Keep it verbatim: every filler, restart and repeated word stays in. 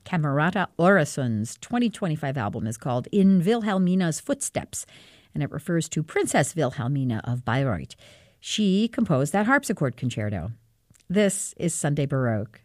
Camerata Orasund's twenty twenty-five album is called In Wilhelmina's Footsteps, and it refers to Princess Wilhelmina of Bayreuth. She composed that harpsichord concerto. This is Sunday Baroque.